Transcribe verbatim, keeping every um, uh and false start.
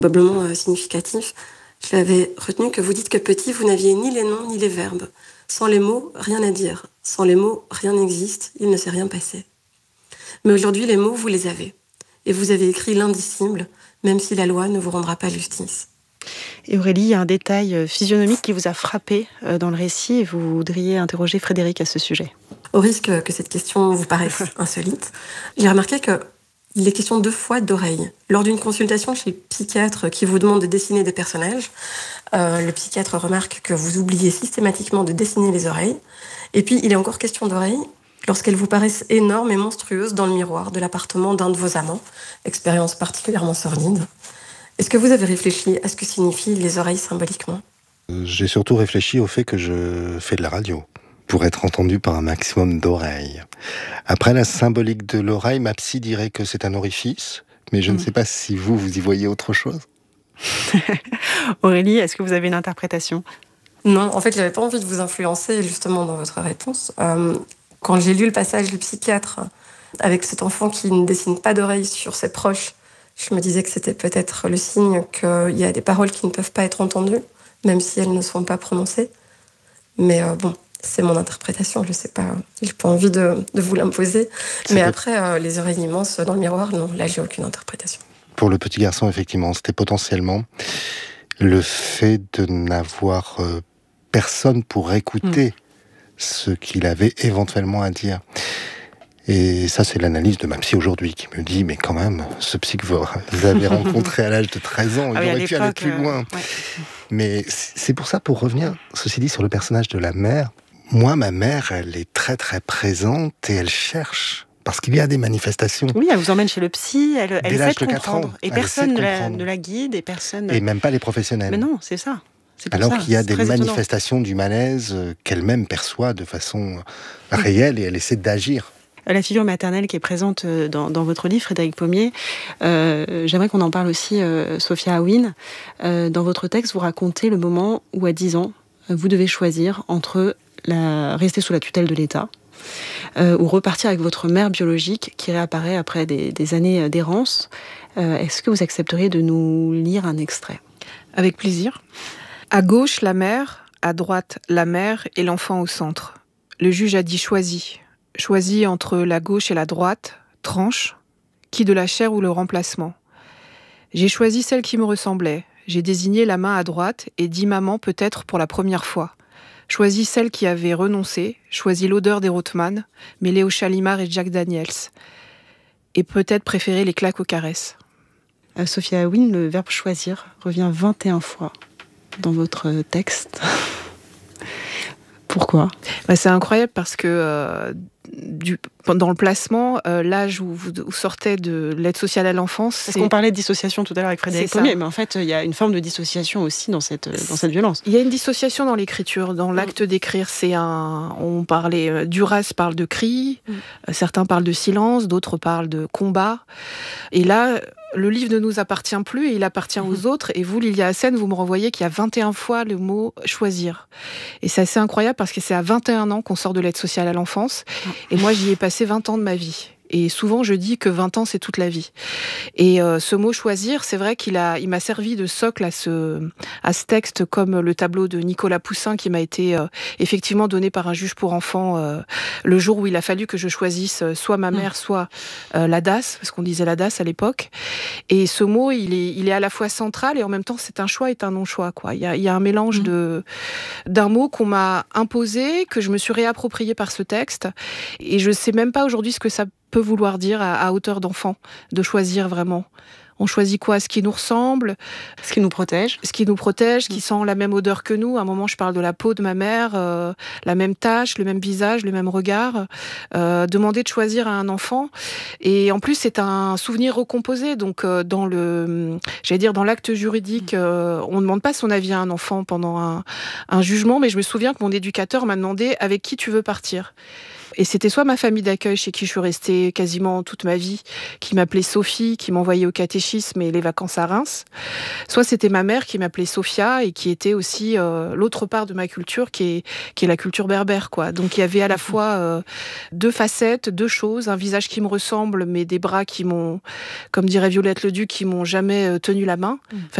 probablement euh, significatif. Je l'avais retenu que vous dites que petit, vous n'aviez ni les noms ni les verbes. Sans les mots, rien à dire. Sans les mots, rien n'existe, il ne s'est rien passé. Mais aujourd'hui, les mots, vous les avez. Et vous avez écrit l'indicible, même si la loi ne vous rendra pas justice. Et Aurélie, il y a un détail physionomique qui vous a frappé dans le récit et vous voudriez interroger Frédéric à ce sujet. Au risque que cette question vous paraisse insolite, j'ai remarqué qu'il est question deux fois d'oreilles. Lors d'une consultation chez le psychiatre qui vous demande de dessiner des personnages, euh, le psychiatre remarque que vous oubliez systématiquement de dessiner les oreilles. Et puis, il est encore question d'oreilles lorsqu'elles vous paraissent énormes et monstrueuses dans le miroir de l'appartement d'un de vos amants, expérience particulièrement sordide. Est-ce que vous avez réfléchi à ce que signifient les oreilles symboliquement ? J'ai surtout réfléchi au fait que je fais de la radio, pour être entendu par un maximum d'oreilles. Après la symbolique de l'oreille, ma psy dirait que c'est un orifice, mais je mmh. ne sais pas si vous, vous y voyez autre chose. Aurélie, est-ce que vous avez une interprétation ? Non, en fait, j'avais pas envie de vous influencer justement dans votre réponse. Euh, quand j'ai lu le passage du psychiatre avec cet enfant qui ne dessine pas d'oreilles sur ses proches, je me disais que c'était peut-être le signe qu'il y a des paroles qui ne peuvent pas être entendues, même si elles ne sont pas prononcées. Mais euh, bon, c'est mon interprétation, je ne sais pas, j'ai pas envie de, de vous l'imposer. C'est Mais que... après, euh, les oreilles immenses dans le miroir, non, là, j'ai aucune interprétation. Pour le petit garçon, effectivement, c'était potentiellement le fait de n'avoir euh, personne pour écouter mmh. ce qu'il avait éventuellement à dire. Et ça, c'est l'analyse de ma psy aujourd'hui qui me dit, mais quand même, ce psy que vous avez rencontré à l'âge de treize ans, il ah oui, aurait pu aller plus loin. Euh, ouais. Mais c'est pour ça, pour revenir, ceci dit, sur le personnage de la mère, moi, ma mère, elle est très très présente et elle cherche. Parce qu'il y a des manifestations. Oui, elle vous emmène chez le psy, elle, elle essaie de comprendre. Ans, et personne ne la, ne la guide, et personne... Et même pas les professionnels. Mais non, c'est ça. Alors qu'il y a des manifestations étonnant. Du malaise qu'elle-même perçoit de façon réelle et elle essaie d'agir. La figure maternelle qui est présente dans, dans votre livre, Frédéric Pommier, euh, j'aimerais qu'on en parle aussi, euh, Sophia Aouine. Euh, dans votre texte, vous racontez le moment où, à dix ans, vous devez choisir entre la, rester sous la tutelle de l'État euh, ou repartir avec votre mère biologique qui réapparaît après des, des années d'errance. Euh, est-ce que vous accepteriez de nous lire un extrait ? Avec plaisir. À gauche, la mère, à droite, la mère et l'enfant au centre. Le juge a dit « choisis ». Choisis entre la gauche et la droite, tranche, qui de la chair ou le remplacement. J'ai choisi celle qui me ressemblait. J'ai désigné la main à droite et dit maman peut-être pour la première fois. Choisis celle qui avait renoncé, choisis l'odeur des Rothman, mêlée au Chalimard et Jack Daniels. Et peut-être préféré les claques aux caresses. Euh, Sophia Aouine, le verbe choisir revient vingt et une fois dans votre texte. Pourquoi ? Bah, c'est incroyable parce que euh, du, dans le placement, euh, l'âge où vous, vous sortez de l'aide sociale à l'enfance... Parce c'est... qu'on parlait de dissociation tout à l'heure avec Frédéric Pommier, mais en fait, il y a une forme de dissociation aussi dans cette, dans cette violence. Il y a une dissociation dans l'écriture, dans l'acte mmh. d'écrire. C'est un, on parlait, Duras parle de cri, mmh. certains parlent de silence, d'autres parlent de combat. Et là... Le livre ne nous appartient plus et il appartient aux autres. Et vous, Lilia Hassen, vous me renvoyez qu'il y a vingt et une fois le mot « choisir ». Et c'est assez incroyable parce que c'est à vingt et un ans qu'on sort de l'aide sociale à l'enfance. Et moi, j'y ai passé vingt ans de ma vie. Et souvent, je dis que vingt ans, c'est toute la vie. Et euh, ce mot « choisir », c'est vrai qu'il a, il m'a servi de socle à ce, à ce texte, comme le tableau de Nicolas Poussin qui m'a été euh, effectivement donné par un juge pour enfants euh, le jour où il a fallu que je choisisse soit ma mère, soit euh, la D A S, parce qu'on disait la D A S à l'époque. Et ce mot, il est, il est à la fois central et en même temps, c'est un choix et un non-choix, quoi. Il y a, il y a un mélange mmh. de, d'un mot qu'on m'a imposé, que je me suis réapproprié par ce texte. Et je sais même pas aujourd'hui ce que ça peut vouloir dire à, à hauteur d'enfant, de choisir vraiment. On choisit quoi ? Ce qui nous ressemble, ce qui nous protège, ce qui nous protège, qui sent la même odeur que nous. À un moment, je parle de la peau de ma mère, euh, la même tache, le même visage, le même regard. Euh, demander de choisir à un enfant, et en plus, c'est un souvenir recomposé. Donc, euh, dans le, j'allais dire, dans l'acte juridique, euh, on ne demande pas son avis à un enfant pendant un, un jugement, mais je me souviens que mon éducateur m'a demandé avec qui tu veux partir. Et c'était soit ma famille d'accueil, chez qui je suis restée quasiment toute ma vie, qui m'appelait Sophie, qui m'envoyait au catéchisme et les vacances à Reims, soit c'était ma mère qui m'appelait Sophia et qui était aussi euh, l'autre part de ma culture, qui est, qui est la culture berbère, quoi. Donc il y avait à la fois euh, deux facettes, deux choses, un visage qui me ressemble, mais des bras qui m'ont, comme dirait Violette Leduc, qui m'ont jamais euh, tenu la main. Enfin,